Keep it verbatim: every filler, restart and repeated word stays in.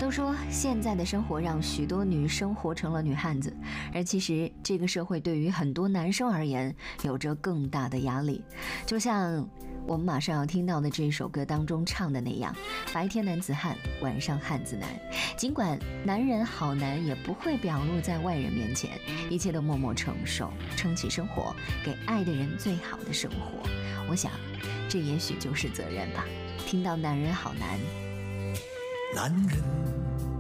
都说现在的生活让许多女生活成了女汉子，而其实这个社会对于很多男生而言有着更大的压力。就像我们马上要听到的这首歌当中唱的那样，白天男子汉，晚上汉子难。尽管男人好难，也不会表露在外人面前，一切都默默承受，撑起生活，给爱的人最好的生活。我想这也许就是责任吧。听到男人好难， 男人